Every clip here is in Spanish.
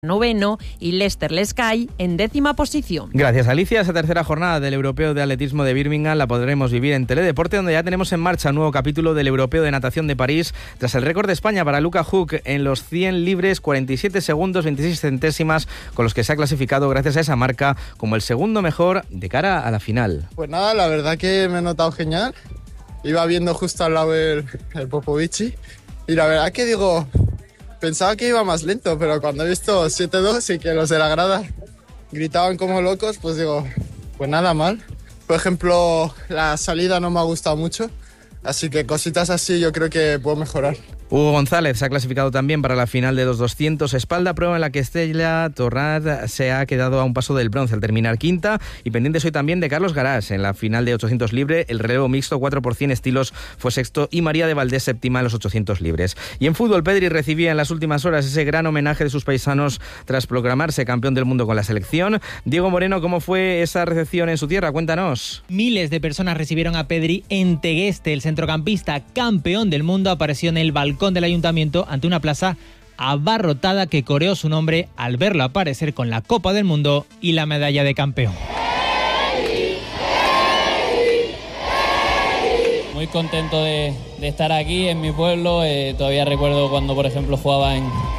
noveno y Leicester Sky en 10ª posición. Gracias, Alicia. Esa tercera jornada del Europeo de Atletismo de Birmingham la podremos vivir en Teledeporte, donde ya tenemos en marcha un nuevo capítulo del Europeo de Natación de París, tras el récord de España para Luca Huck en los 100 libres, 47 segundos 26 centésimas, con los que se ha clasificado gracias a esa marca como el segundo mejor de cara a la final. Pues nada, la verdad que me he notado genial. Iba viendo justo al lado el Popovici y la verdad que digo... Pensaba que iba más lento, pero cuando he visto 7-2 y que los de la grada gritaban como locos, pues digo, pues nada mal. Por ejemplo, la salida no me ha gustado mucho, así que cositas así yo creo que puedo mejorar. Hugo González se ha clasificado también para la final de los 200 espalda, prueba en la que Estella Torrat se ha quedado a un paso del bronce al terminar quinta, y pendientes hoy también de Carlos Garás en la final de 800 libre. El relevo mixto 4% estilos fue sexto y María de Valdés séptima en los 800 libres. Y en fútbol, Pedri recibía en las últimas horas ese gran homenaje de sus paisanos tras proclamarse campeón del mundo con la selección. Diego Moreno, ¿cómo fue esa recepción en su tierra? Cuéntanos. Miles de personas recibieron a Pedri en Tegueste. El centrocampista campeón del mundo apareció en el balcón del ayuntamiento ante una plaza abarrotada que coreó su nombre al verlo aparecer con la Copa del Mundo y la medalla de campeón. Muy contento de estar aquí en mi pueblo. Todavía recuerdo cuando, por ejemplo, jugaba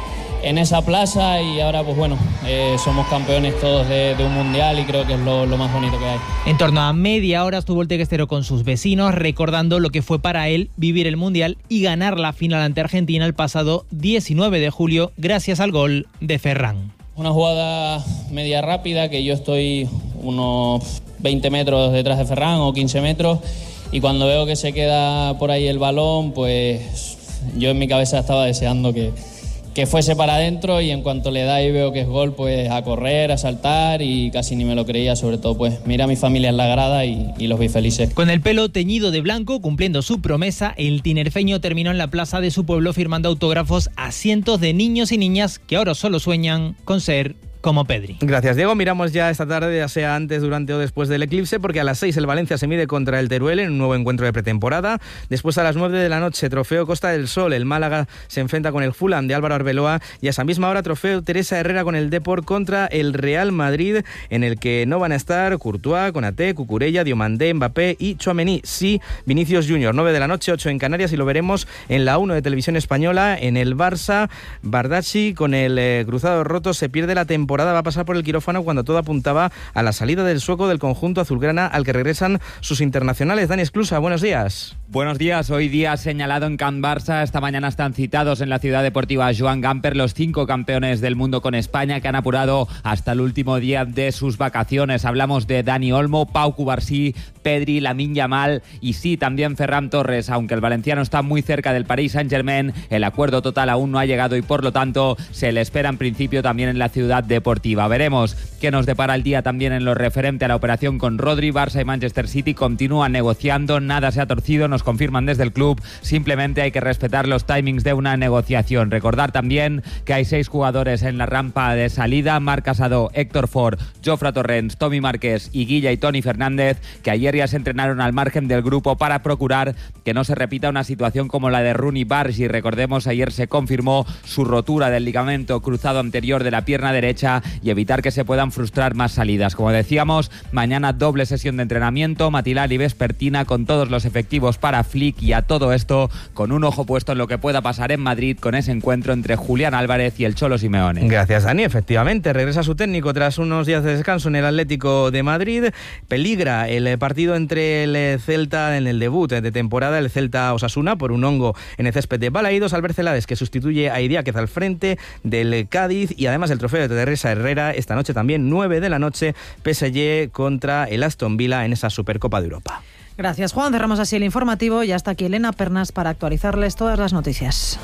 en esa plaza y ahora, pues bueno, somos campeones todos de un mundial y creo que es lo más bonito que hay. En torno a media hora estuvo el teguestero con sus vecinos recordando lo que fue para él vivir el mundial y ganar la final ante Argentina el pasado 19 de julio gracias al gol de Ferran. Una jugada media rápida que yo estoy unos 20 metros detrás de Ferran o 15 metros y cuando veo que se queda por ahí el balón, pues yo en mi cabeza estaba deseando que fuese para adentro y en cuanto le da y veo que es gol, pues a correr, a saltar y casi ni me lo creía, sobre todo pues mira a mi familia en la grada y los vi felices. Con el pelo teñido de blanco, cumpliendo su promesa, el tinerfeño terminó en la plaza de su pueblo firmando autógrafos a cientos de niños y niñas que ahora solo sueñan con ser como Pedri. Gracias, Diego. Miramos ya esta tarde, ya sea antes, durante o después del eclipse, porque a las 6 el Valencia se mide contra el Teruel en un nuevo encuentro de pretemporada. Después a las 9 de la noche, trofeo Costa del Sol. El Málaga se enfrenta con el Fulham de Álvaro Arbeloa y a esa misma hora trofeo Teresa Herrera con el Depor contra el Real Madrid, en el que no van a estar Courtois, Konaté, Cucurella, Diomandé, Mbappé y Tchouaméni. Sí, Vinicius Junior. 9 de la noche, 8 en Canarias, y lo veremos en la 1 de Televisión Española. En el Barça, Bardacci con el cruzado roto se pierde la temporada. Va a pasar por el quirófano cuando todo apuntaba a la salida del sueco del conjunto azulgrana, al que regresan sus internacionales. Dani Esclusa, buenos días. Buenos días. Hoy día señalado en Can Barça. Esta mañana están citados en la ciudad deportiva Joan Gamper los 5 campeones del mundo con España que han apurado hasta el último día de sus vacaciones. Hablamos de Dani Olmo, Pau Cubarsí, Pedri, Lamine Yamal y sí, también Ferran Torres. Aunque el valenciano está muy cerca del Paris Saint-Germain, el acuerdo total aún no ha llegado y por lo tanto se le espera en principio también en la ciudad deportiva. Veremos qué nos depara el día también en lo referente a la operación con Rodri. Barça y Manchester City continúan negociando, nada se ha torcido, nos confirman desde el club, simplemente hay que respetar los timings de una negociación. Recordar también que hay 6 jugadores en la rampa de salida: Marc Casado, Héctor Ford, Jofre Torrents, Tommy Márquez y Guilla y Toni Fernández, que ayer ya se entrenaron al margen del grupo para procurar que no se repita una situación como la de Rooney Bargi. Recordemos, ayer se confirmó su rotura del ligamento cruzado anterior de la pierna derecha y evitar que se puedan frustrar más salidas. Como decíamos, mañana doble sesión de entrenamiento matinal y vespertina con todos los efectivos para Flick, y a todo esto con un ojo puesto en lo que pueda pasar en Madrid con ese encuentro entre Julián Álvarez y el Cholo Simeone. Gracias, Dani. Efectivamente, regresa su técnico tras unos días de descanso en el Atlético de Madrid. Peligra el partido entre el Celta en el debut de temporada, el Celta-Osasuna, por un hongo en el césped de Balaídos. Albert Celades, que sustituye a Idiáquez al frente del Cádiz, y además el trofeo de Teresa Herrera esta noche también, 9 de la noche, PSG contra el Aston Villa en esa Supercopa de Europa. Gracias, Juan. Cerramos así el informativo y hasta aquí Elena Pernas para actualizarles todas las noticias.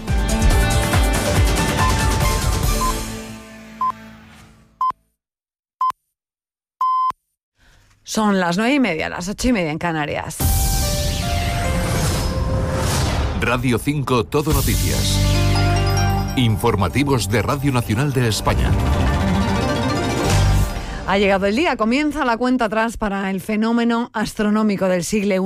Son las 9:30, las 8:30 en Canarias. Radio 5 Todo Noticias. Informativos de Radio Nacional de España. Ha llegado el día, comienza la cuenta atrás para el fenómeno astronómico del siglo,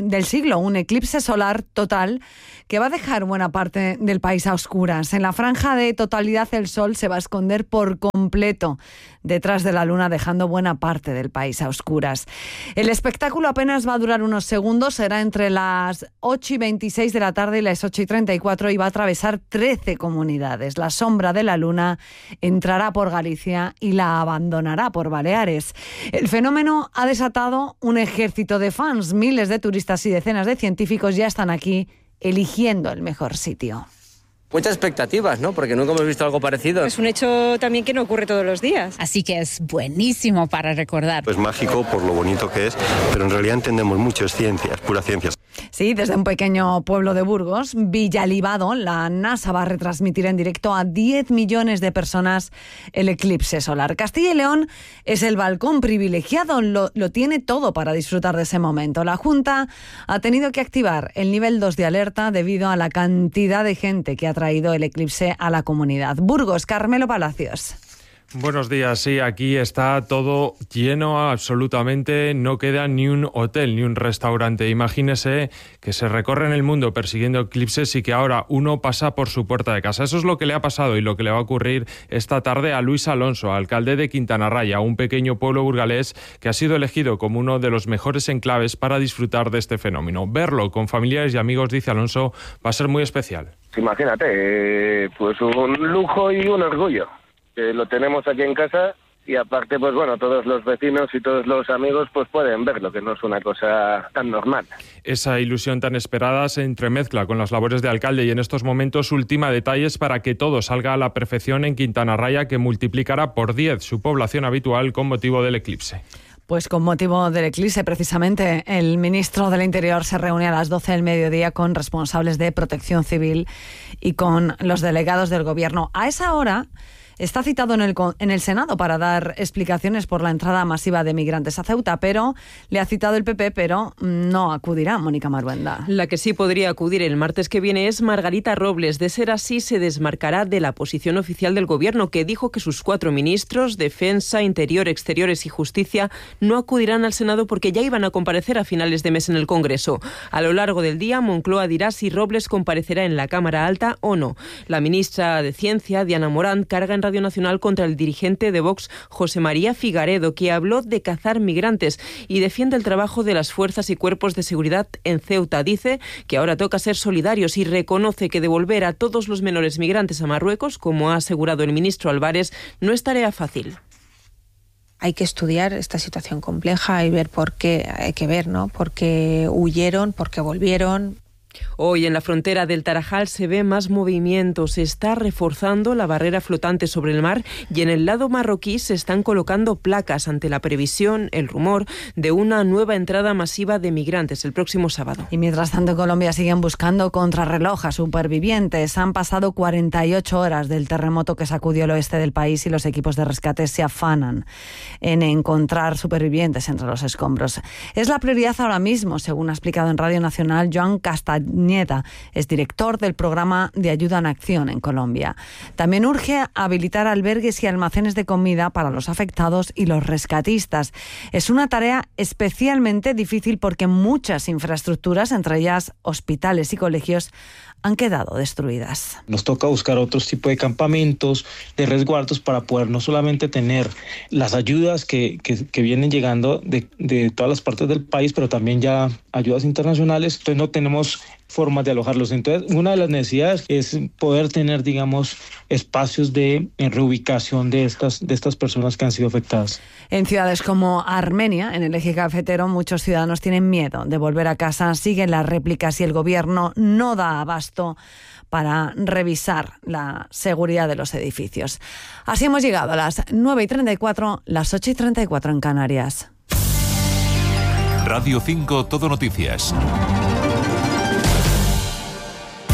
un eclipse solar total que va a dejar buena parte del país a oscuras. En la franja de totalidad el sol se va a esconder por completo detrás de la luna, dejando buena parte del país a oscuras. El espectáculo apenas va a durar unos segundos, será entre las 8:26 de la tarde y las 8:34 y va a atravesar 13 comunidades. La sombra de la luna entrará por Galicia y la abandonará por Baleares. El fenómeno ha desatado un ejército de fans. Miles de turistas y decenas de científicos ya están aquí eligiendo el mejor sitio. Muchas expectativas, ¿no? Porque nunca hemos visto algo parecido. Es un hecho también que no ocurre todos los días. Así que es buenísimo para recordar. Es mágico por lo bonito que es, pero en realidad entendemos mucho, es ciencia, es pura ciencia. Sí, desde un pequeño pueblo de Burgos, Villalibado, la NASA va a retransmitir en directo a 10 millones de personas el eclipse solar. Castilla y León es el balcón privilegiado, lo tiene todo para disfrutar de ese momento. La Junta ha tenido que activar el nivel 2 de alerta debido a la cantidad de gente que ha traído el eclipse a la comunidad. Burgos, Carmelo Palacios. Buenos días, sí, aquí está todo lleno absolutamente, no queda ni un hotel ni un restaurante. Imagínese que se recorre en el mundo persiguiendo eclipses y que ahora uno pasa por su puerta de casa. Eso es lo que le ha pasado y lo que le va a ocurrir esta tarde a Luis Alonso, alcalde de Quintana Raya, un pequeño pueblo burgalés que ha sido elegido como uno de los mejores enclaves para disfrutar de este fenómeno. Verlo con familiares y amigos, dice Alonso, va a ser muy especial. Imagínate, pues un lujo y un orgullo. Que lo tenemos aquí en casa y aparte, pues bueno, todos los vecinos y todos los amigos pues pueden verlo, que no es una cosa tan normal. Esa ilusión tan esperada se entremezcla con las labores de alcalde y en estos momentos ultima detalles para que todo salga a la perfección en Quintana Raya, que multiplicará por 10 su población habitual con motivo del eclipse. Pues con motivo del eclipse, precisamente, el ministro del Interior se reúne a las 12 del mediodía con responsables de Protección Civil y con los delegados del Gobierno. A esa hora está citado en el Senado para dar explicaciones por la entrada masiva de migrantes a Ceuta, pero le ha citado el PP, pero no acudirá Mónica Maruenda. La que sí podría acudir el martes que viene es Margarita Robles. De ser así, se desmarcará de la posición oficial del Gobierno, que dijo que sus 4 ministros, Defensa, Interior, Exteriores y Justicia, no acudirán al Senado porque ya iban a comparecer a finales de mes en el Congreso. A lo largo del día, Moncloa dirá si Robles comparecerá en la Cámara Alta o no. La ministra de Ciencia, Diana Morant, carga en Radio Nacional contra el dirigente de Vox, José María Figaredo, que habló de cazar migrantes y defiende el trabajo de las fuerzas y cuerpos de seguridad en Ceuta. Dice que ahora toca ser solidarios y reconoce que devolver a todos los menores migrantes a Marruecos, como ha asegurado el ministro Álvarez, no es tarea fácil. Hay que estudiar esta situación compleja y ver por qué, hay que ver, ¿no? Por qué huyeron, por qué volvieron. Hoy en la frontera del Tarajal se ve más movimiento, se está reforzando la barrera flotante sobre el mar y en el lado marroquí se están colocando placas ante la previsión, el rumor, de una nueva entrada masiva de migrantes el próximo sábado. Y mientras tanto en Colombia siguen buscando contrarreloj a supervivientes. Han pasado 48 horas del terremoto que sacudió el oeste del país y los equipos de rescate se afanan en encontrar supervivientes entre los escombros. Es la prioridad ahora mismo, según ha explicado en Radio Nacional Joan Castañeda, es director del programa de ayuda en acción en Colombia. También urge habilitar albergues y almacenes de comida para los afectados y los rescatistas. Es una tarea especialmente difícil porque muchas infraestructuras, entre ellas hospitales y colegios, han quedado destruidas. Nos toca buscar otros tipos de campamentos, de resguardos para poder no solamente tener las ayudas que vienen llegando de todas las partes del país, pero también ya ayudas internacionales. Entonces no tenemos formas de alojarlos. Entonces, una de las necesidades es poder tener, digamos, espacios de reubicación de estas personas que han sido afectadas. En ciudades como Armenia, en el eje cafetero, muchos ciudadanos tienen miedo de volver a casa. Siguen las réplicas y el gobierno no da abasto para revisar la seguridad de los edificios. Así hemos llegado a las 9:34, las 8:34 en Canarias. Radio 5 Todo Noticias.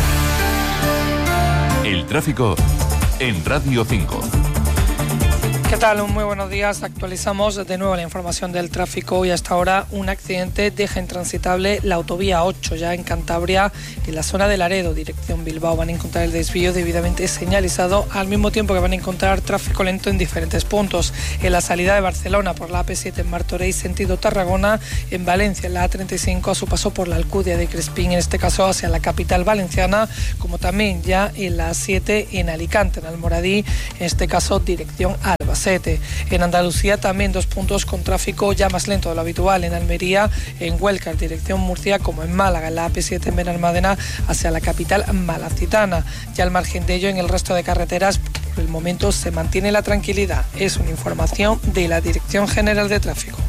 El tráfico en Radio 5. ¿Qué tal? Muy buenos días. Actualizamos de nuevo la información del tráfico y hasta ahora un accidente deja intransitable la autovía 8 ya en Cantabria, en la zona de Laredo, dirección Bilbao. Van a encontrar el desvío debidamente señalizado, al mismo tiempo que van a encontrar tráfico lento en diferentes puntos. En la salida de Barcelona por la AP7 en Martorell, sentido Tarragona, en Valencia en la A35 a su paso por la Alcudia de Crespín, en este caso hacia la capital valenciana, como también ya en la A7 en Alicante, en Almoradí, en este caso dirección Albacete. En Andalucía también 2 puntos con tráfico ya más lento de lo habitual, en Almería, en Huelca, en dirección Murcia, como en Málaga, en la AP7 en Benalmádena hacia la capital malacitana. Ya al margen de ello, en el resto de carreteras, por el momento se mantiene la tranquilidad. Es una información de la Dirección General de Tráfico.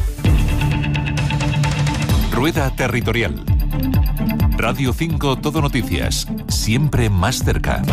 Rueda Territorial. Radio 5 Todo Noticias. Siempre más cerca.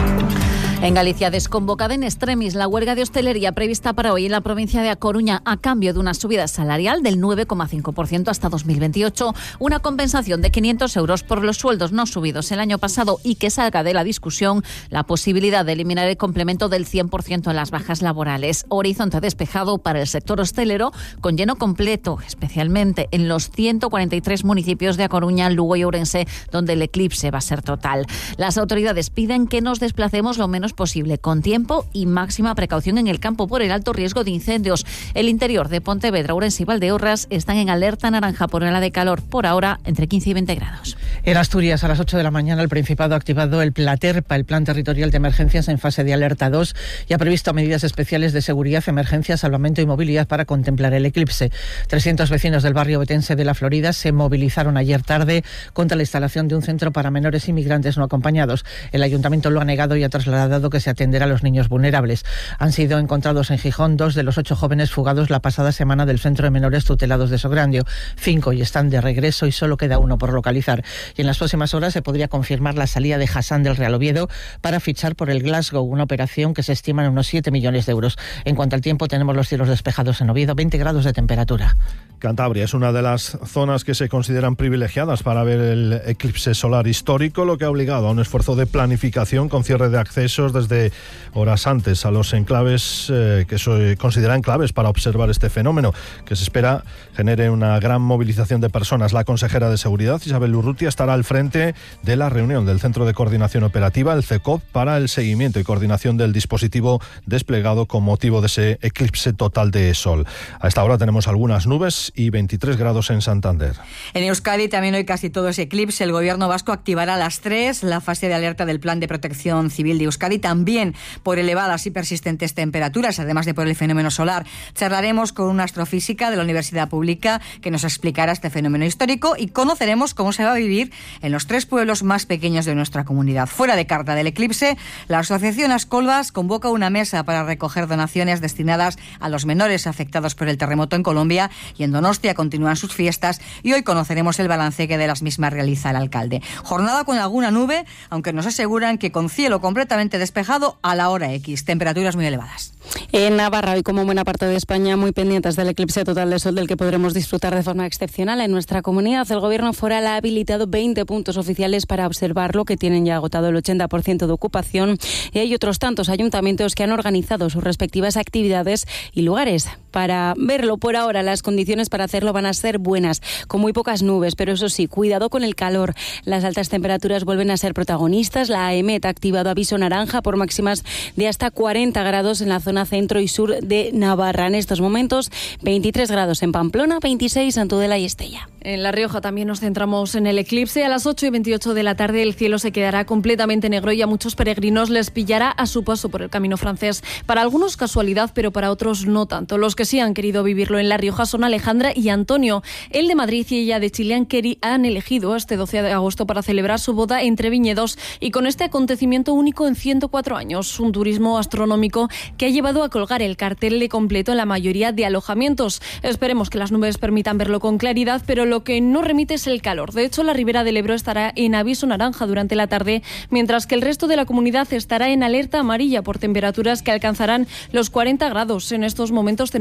En Galicia, desconvocada en extremis la huelga de hostelería prevista para hoy en la provincia de A Coruña a cambio de una subida salarial del 9,5% hasta 2028, una compensación de 500 euros por los sueldos no subidos el año pasado y que salga de la discusión la posibilidad de eliminar el complemento del 100% en las bajas laborales. Horizonte despejado para el sector hostelero con lleno completo, especialmente en los 143 municipios de A Coruña, Lugo y Ourense, donde el eclipse va a ser total. Las autoridades piden que nos desplacemos lo menos posible, con tiempo y máxima precaución en el campo por el alto riesgo de incendios. El interior de Pontevedra, Ourense y Valdeorras están en alerta naranja por ola de calor, por ahora entre 15 y 20 grados. En Asturias, a las 8 de la mañana, el Principado ha activado el PLATERPA, el Plan Territorial de Emergencias en fase de alerta 2, y ha previsto medidas especiales de seguridad, emergencia, salvamento y movilidad para contemplar el eclipse. 300 vecinos del barrio betense de La Florida se movilizaron ayer tarde contra la instalación de un centro para menores inmigrantes no acompañados. El ayuntamiento lo ha negado y ha trasladado que se atenderá a los niños vulnerables. Han sido encontrados en Gijón 2 de los 8 jóvenes fugados la pasada semana del Centro de Menores Tutelados de Sograndio. 5 y están de regreso y solo queda 1 por localizar. Y en las próximas horas se podría confirmar la salida de Hassan del Real Oviedo para fichar por el Glasgow, una operación que se estima en unos 7 millones de euros. En cuanto al tiempo, tenemos los cielos despejados en Oviedo, 20 grados de temperatura. Cantabria es una de las zonas que se consideran privilegiadas para ver el eclipse solar histórico, lo que ha obligado a un esfuerzo de planificación con cierre de accesos desde horas antes a los enclaves que se consideran claves para observar este fenómeno, que se espera genere una gran movilización de personas. La consejera de Seguridad, Isabel Urrutia, estará al frente de la reunión del Centro de Coordinación Operativa, el CECOP, para el seguimiento y coordinación del dispositivo desplegado con motivo de ese eclipse total de sol. A esta hora tenemos algunas nubes y 23 grados en Santander. En Euskadi también hoy casi todo es eclipse. El gobierno vasco activará a las 3 la fase de alerta del Plan de Protección Civil de Euskadi, también por elevadas y persistentes temperaturas, además de por el fenómeno solar. Charlaremos con una astrofísica de la Universidad Pública que nos explicará este fenómeno histórico y conoceremos cómo se va a vivir en los 3 pueblos más pequeños de nuestra comunidad. Fuera de carta del eclipse, la Asociación Ascolbas convoca una mesa para recoger donaciones destinadas a los menores afectados por el terremoto en Colombia, y en Donostia continúan sus fiestas y hoy conoceremos el balance que de las mismas realiza el alcalde. Jornada con alguna nube, aunque nos aseguran que con cielo completamente despejado a la hora X. Temperaturas muy elevadas. En Navarra, hoy como buena parte de España, muy pendientes del eclipse total de sol del que podremos disfrutar de forma excepcional en nuestra comunidad. El Gobierno foral ha habilitado 20 puntos oficiales para observarlo, que tienen ya agotado el 80% de ocupación, y hay otros tantos ayuntamientos que han organizado sus respectivas actividades y lugares para verlo. Por ahora, las condiciones para hacerlo van a ser buenas, con muy pocas nubes, pero eso sí, cuidado con el calor. Las altas temperaturas vuelven a ser protagonistas. La AEMET ha activado aviso naranja por máximas de hasta 40 grados en la zona centro y sur de Navarra. En estos momentos, 23 grados en Pamplona, 26 en Tudela y Estella. En La Rioja también nos centramos en el eclipse. A las 8:28 de la tarde el cielo se quedará completamente negro y a muchos peregrinos les pillará a su paso por el camino francés. Para algunos casualidad, pero para otros no tanto. Los que sí han querido vivirlo en La Rioja son Alejandra y Antonio. Él de Madrid y ella de Chile han elegido este 12 de agosto para celebrar su boda entre viñedos y con este acontecimiento único en 104 años. Un turismo astronómico que ha llevado a colgar el cartel de completo en la mayoría de alojamientos. Esperemos que las nubes permitan verlo con claridad, pero lo que no remite es el calor. De hecho, la Ribera del Ebro estará en aviso naranja durante la tarde, mientras que el resto de la comunidad estará en alerta amarilla por temperaturas que alcanzarán los 40 grados. En estos momentos tenemos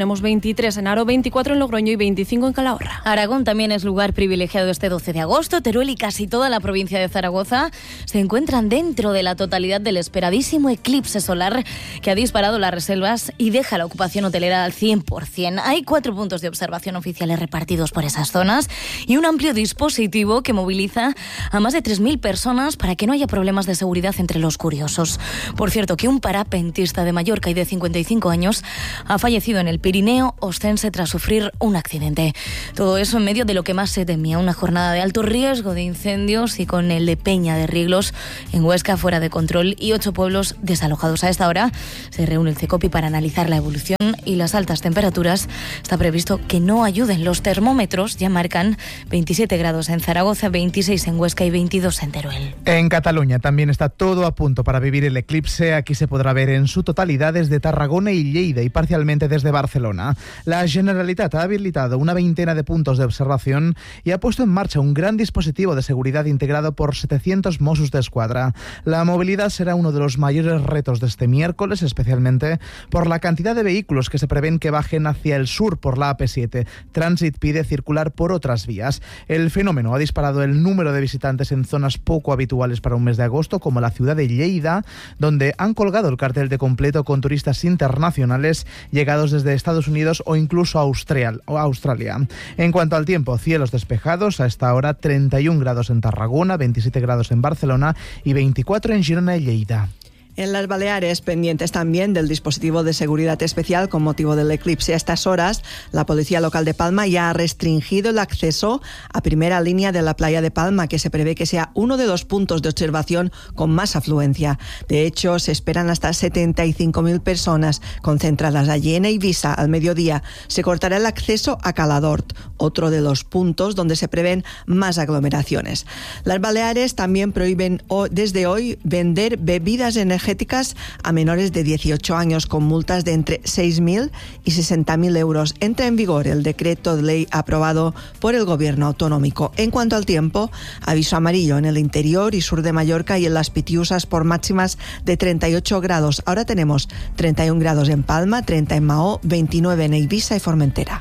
tenemos 23 en Aro, 24 en Logroño y 25 en Calahorra. Aragón también es lugar privilegiado este 12 de agosto. Teruel y casi toda la provincia de Zaragoza se encuentran dentro de la totalidad del esperadísimo eclipse solar que ha disparado las reservas y deja la ocupación hotelera al 100%. Hay 4 puntos de observación oficiales repartidos por esas zonas y un amplio dispositivo que moviliza a más de 3.000 personas para que no haya problemas de seguridad entre los curiosos. Por cierto, que un parapentista de Mallorca y de 55 años ha fallecido en el Pirineo Ostense tras sufrir un accidente. Todo eso en medio de lo que más se temía, una jornada de alto riesgo de incendios y con el de Peña de Rieglos en Huesca fuera de control y 8 pueblos desalojados. A esta hora se reúne el CECOPI para analizar la evolución y las altas temperaturas. Está previsto que no ayuden. Los termómetros ya marcan 27 grados en Zaragoza, 26 en Huesca y 22 en Teruel. En Cataluña también está todo a punto para vivir el eclipse. Aquí se podrá ver en su totalidad desde Tarragona y Lleida y parcialmente desde Barcelona. La Generalitat ha habilitado una veintena de puntos de observación y ha puesto en marcha un gran dispositivo de seguridad integrado por 700 Mossos d'Esquadra. La movilidad será uno de los mayores retos de este miércoles, especialmente por la cantidad de vehículos que se prevén que bajen hacia el sur por la AP7. Transit pide circular por otras vías. El fenómeno ha disparado el número de visitantes en zonas poco habituales para un mes de agosto, como la ciudad de Lleida, donde han colgado el cartel de completo con turistas internacionales llegados desde Estados Unidos o incluso Australia. En cuanto al tiempo, cielos despejados, a esta hora 31 grados en Tarragona, 27 grados en Barcelona y 24 en Girona y Lleida. En las Baleares, pendientes también del dispositivo de seguridad especial con motivo del eclipse. A estas horas, la Policía Local de Palma ya ha restringido el acceso a primera línea de la playa de Palma, que se prevé que sea uno de los puntos de observación con más afluencia. De hecho, se esperan hasta 75.000 personas concentradas allí. En Eivissa, al mediodía, se cortará el acceso a Caladort, otro de los puntos donde se prevén más aglomeraciones. Las Baleares también prohíben desde hoy vender bebidas energéticas a menores de 18 años con multas de entre 6.000 y 60.000 euros. Entra en vigor el decreto de ley aprobado por el Gobierno autonómico. En cuanto al tiempo, aviso amarillo en el interior y sur de Mallorca y en las Pitiusas por máximas de 38 grados. Ahora tenemos 31 grados en Palma, 30 en Mahó, 29 en Eivissa y Formentera.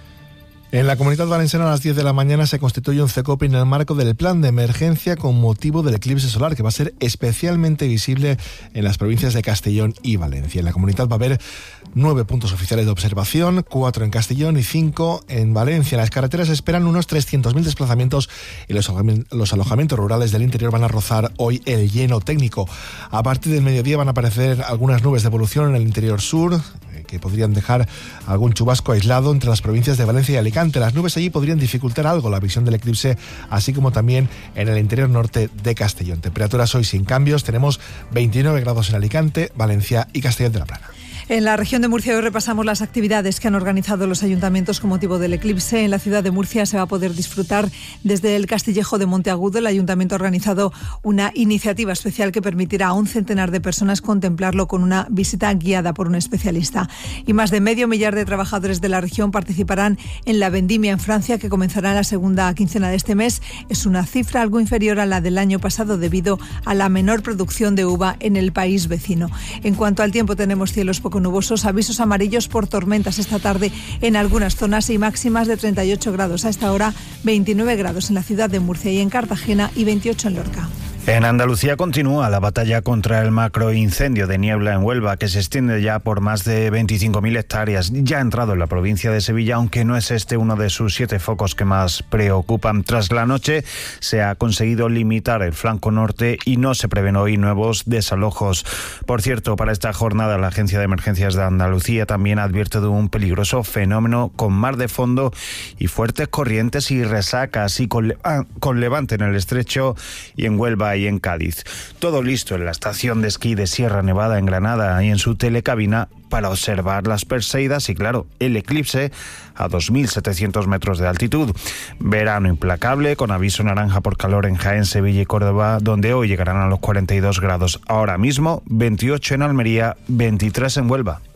En la Comunidad Valenciana a las 10 de la mañana se constituye un CECOPI en el marco del plan de emergencia con motivo del eclipse solar, que va a ser especialmente visible en las provincias de Castellón y Valencia. En la comunidad va a haber 9 puntos oficiales de observación, 4 en Castellón y 5 en Valencia. En las carreteras esperan unos 300.000 desplazamientos y los alojamientos rurales del interior van a rozar hoy el lleno técnico. A partir del mediodía van a aparecer algunas nubes de evolución en el interior sur, que podrían dejar algún chubasco aislado entre las provincias de Valencia y Alicante. Las nubes allí podrían dificultar algo la visión del eclipse, así como también en el interior norte de Castellón. Temperaturas hoy sin cambios, tenemos 29 grados en Alicante, Valencia y Castellón de la Plana. En la región de Murcia hoy repasamos las actividades que han organizado los ayuntamientos con motivo del eclipse. En la ciudad de Murcia se va a poder disfrutar desde el Castillejo de Monteagudo. El ayuntamiento ha organizado una iniciativa especial que permitirá a un centenar de personas contemplarlo con una visita guiada por un especialista. Y más de 500.000 de trabajadores de la región participarán en la vendimia en Francia, que comenzará en la segunda quincena de este mes. Es una cifra algo inferior a la del año pasado debido a la menor producción de uva en el país vecino. En cuanto al tiempo, tenemos cielos poco nubosos, avisos amarillos por tormentas esta tarde en algunas zonas y máximas de 38 grados. A esta hora 29 grados en la ciudad de Murcia y en Cartagena y 28 en Lorca. En Andalucía continúa la batalla contra el macroincendio de niebla en Huelva, que se extiende ya por más de 25.000 hectáreas. Ya ha entrado en la provincia de Sevilla, aunque no es este uno de sus 7 focos que más preocupan. Tras la noche se ha conseguido limitar el flanco norte y no se prevén hoy nuevos desalojos. Por cierto, para esta jornada la Agencia de Emergencias de Andalucía también advierte de un peligroso fenómeno con mar de fondo y fuertes corrientes y resacas, y con levante en el estrecho y en Huelva y en Cádiz. Todo listo en la estación de esquí de Sierra Nevada en Granada y en su telecabina para observar las Perseidas y, claro, el eclipse a 2.700 metros de altitud. Verano implacable, con aviso naranja por calor en Jaén, Sevilla y Córdoba, donde hoy llegarán a los 42 grados. Ahora mismo 28 en Almería, 23 en Huelva.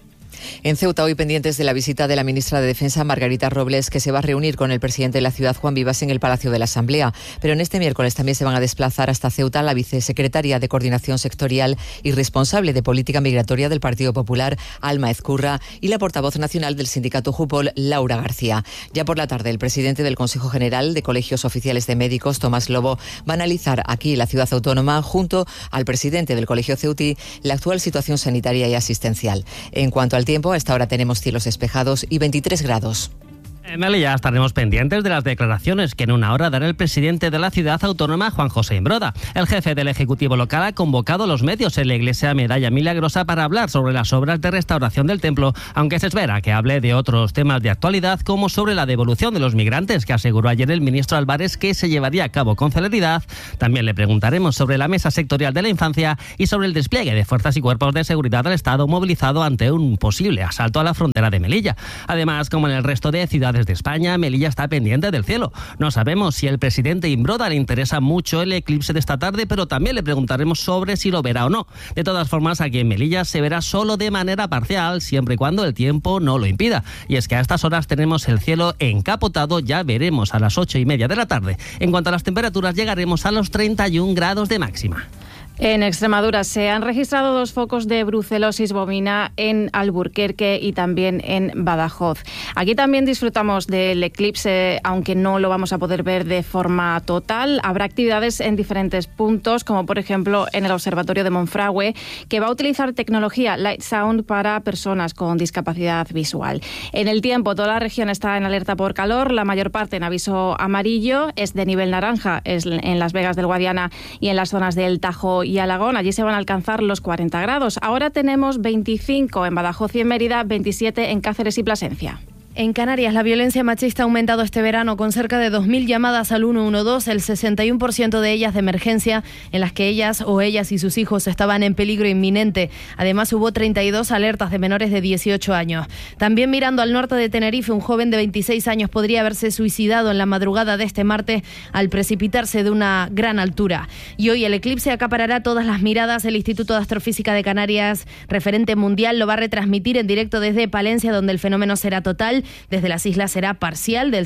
En Ceuta, hoy pendientes de la visita de la ministra de Defensa, Margarita Robles, que se va a reunir con el presidente de la ciudad, Juan Vivas, en el Palacio de la Asamblea. Pero en este miércoles también se van a desplazar hasta Ceuta la vicesecretaria de Coordinación Sectorial y responsable de Política Migratoria del Partido Popular, Alma Ezcurra, y la portavoz nacional del sindicato Jupol, Laura García. Ya por la tarde, el presidente del Consejo General de Colegios Oficiales de Médicos, Tomás Lobo, va a analizar aquí en la ciudad autónoma, junto al presidente del Colegio Ceutí, la actual situación sanitaria y asistencial. En cuanto al tiempo, a esta hora tenemos cielos despejados y 23 grados. En Melilla estaremos pendientes de las declaraciones que en una hora dará el presidente de la ciudad autónoma, Juan José Imbroda. El jefe del Ejecutivo local ha convocado a los medios en la iglesia Medalla Milagrosa para hablar sobre las obras de restauración del templo, aunque se espera que hable de otros temas de actualidad, como sobre la devolución de los migrantes, que aseguró ayer el ministro Álvarez que se llevaría a cabo con celeridad. También le preguntaremos sobre la mesa sectorial de la infancia y sobre el despliegue de fuerzas y cuerpos de seguridad del Estado movilizado ante un posible asalto a la frontera de Melilla. Además, como en el resto de ciudades de España, Melilla está pendiente del cielo. No sabemos si al presidente Imbroda le interesa mucho el eclipse de esta tarde, pero también le preguntaremos sobre si lo verá o no. De todas formas, aquí en Melilla se verá solo de manera parcial, siempre y cuando el tiempo no lo impida. Y es que a estas horas tenemos el cielo encapotado, ya veremos a las 8:30 de la tarde. En cuanto a las temperaturas, llegaremos a los 31 grados de máxima. En Extremadura se han registrado 2 focos de brucelosis bovina en Alburquerque y también en Badajoz. Aquí también disfrutamos del eclipse, aunque no lo vamos a poder ver de forma total. Habrá actividades en diferentes puntos, como por ejemplo en el Observatorio de Monfragüe, que va a utilizar tecnología Light Sound para personas con discapacidad visual. En el tiempo, toda la región está en alerta por calor, la mayor parte en aviso amarillo, es de nivel naranja, es en Las Vegas del Guadiana y en las zonas del Tajo y Alagón. Allí se van a alcanzar los 40 grados. Ahora tenemos 25 en Badajoz y en Mérida, 27 en Cáceres y Plasencia. En Canarias, la violencia machista ha aumentado este verano con cerca de 2.000 llamadas al 112, el 61% de ellas de emergencia, en las que ellas y sus hijos estaban en peligro inminente. Además, hubo 32 alertas de menores de 18 años. También mirando al norte de Tenerife, un joven de 26 años podría haberse suicidado en la madrugada de este martes al precipitarse de una gran altura. Y hoy el eclipse acaparará todas las miradas. El Instituto de Astrofísica de Canarias, referente mundial, lo va a retransmitir en directo desde Palencia, donde el fenómeno será total. Desde las islas será parcial, del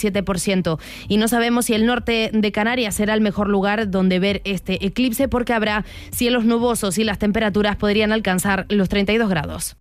77%. Y no sabemos si el norte de Canarias será el mejor lugar donde ver este eclipse, porque habrá cielos nubosos y las temperaturas podrían alcanzar los 32 grados.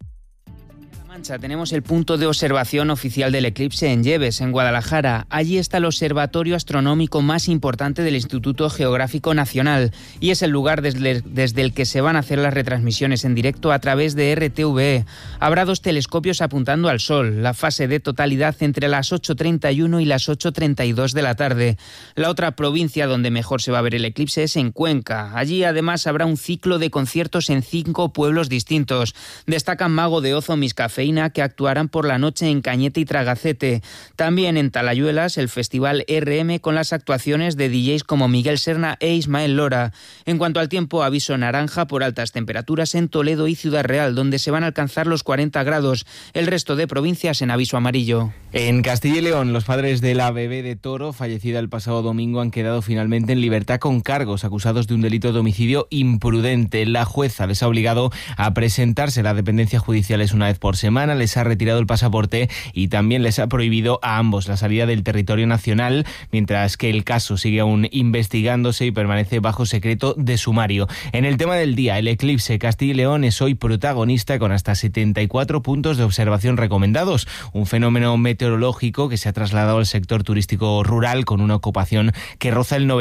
Tenemos el punto de observación oficial del eclipse en Lleves, en Guadalajara. Allí está el observatorio astronómico más importante del Instituto Geográfico Nacional y es el lugar desde el que se van a hacer las retransmisiones en directo a través de RTVE. Habrá 2 telescopios apuntando al Sol, la fase de totalidad entre las 8:31 y las 8:32 de la tarde. La otra provincia donde mejor se va a ver el eclipse es en Cuenca. Allí además habrá un ciclo de conciertos en 5 pueblos distintos. Destacan Mago de Oz o Miscafeína, que actuarán por la noche en Cañete y Tragacete. También en Talayuelas, el festival RM con las actuaciones de DJs como Miguel Serna e Ismael Lora. En cuanto al tiempo, aviso naranja por altas temperaturas en Toledo y Ciudad Real, donde se van a alcanzar los 40 grados. El resto de provincias en aviso amarillo. En Castilla y León, los padres de la bebé de Toro, fallecida el pasado domingo, han quedado finalmente en libertad con cargos, acusados de un delito de homicidio imprudente. La jueza les ha obligado a presentarse a las dependencias judiciales una vez por semana, les ha retirado el pasaporte y también les ha prohibido a ambos la salida del territorio nacional, mientras que el caso sigue aún investigándose y permanece bajo secreto de sumario. En el tema del día, el eclipse, Castilla y León es hoy protagonista con hasta 74 puntos de observación recomendados, un fenómeno meteorológico que se ha trasladado al sector turístico rural con una ocupación que roza el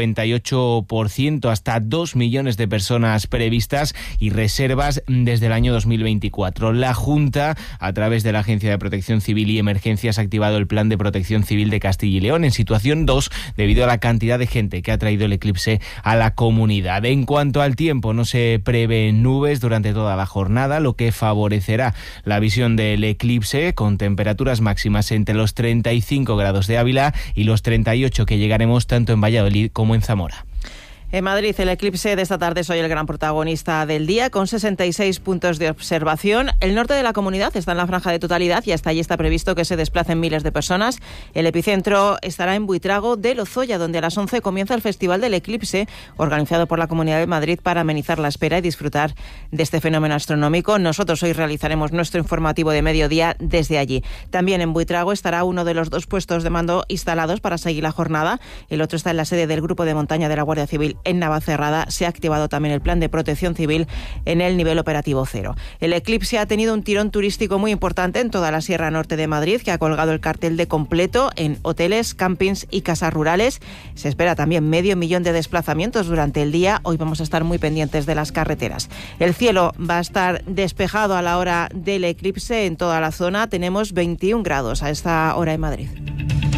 98%, hasta 2 millones de personas previstas y reservas desde el año 2024. La Junta, a través de la Agencia de Protección Civil y Emergencias, ha activado el Plan de Protección Civil de Castilla y León en situación 2 debido a la cantidad de gente que ha traído el eclipse a la comunidad. En cuanto al tiempo, no se prevén nubes durante toda la jornada, lo que favorecerá la visión del eclipse, con temperaturas máximas entre los 35 grados de Ávila y los 38 que llegaremos tanto en Valladolid como en Zamora. En Madrid, el eclipse de esta tarde es hoy el gran protagonista del día, con 66 puntos de observación. El norte de la comunidad está en la franja de totalidad y hasta allí está previsto que se desplacen miles de personas. El epicentro estará en Buitrago de Lozoya, donde a las 11 comienza el Festival del Eclipse, organizado por la Comunidad de Madrid para amenizar la espera y disfrutar de este fenómeno astronómico. Nosotros hoy realizaremos nuestro informativo de mediodía desde allí. También en Buitrago estará uno de los 2 puestos de mando instalados para seguir la jornada. El otro está en la sede del Grupo de Montaña de la Guardia Civil en Navacerrada. Se ha activado también el plan de protección civil en el nivel operativo 0. El eclipse ha tenido un tirón turístico muy importante en toda la Sierra Norte de Madrid, que ha colgado el cartel de completo en hoteles, campings y casas rurales. Se espera también 500.000 de desplazamientos durante el día. Hoy vamos a estar muy pendientes de las carreteras. El cielo va a estar despejado a la hora del eclipse en toda la zona. Tenemos 21 grados a esta hora en Madrid.